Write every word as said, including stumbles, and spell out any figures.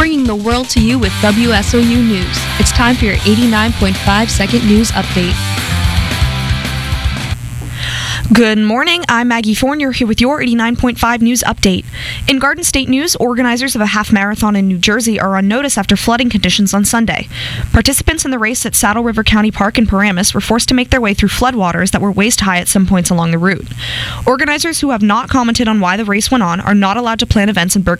bringing the world to you with W S O U News. It's time for your eighty-nine point five second news update. Good morning, I'm Maggie Fournier here with your eighty-nine point five news update. In Garden State News, organizers of a half marathon in New Jersey are on notice after flooding conditions on Sunday. Participants in the race at Saddle River County Park in Paramus were forced to make their way through floodwaters that were waist-high at some points along the route. Organizers who have not commented on why the race went on are not allowed to plan events in Bergen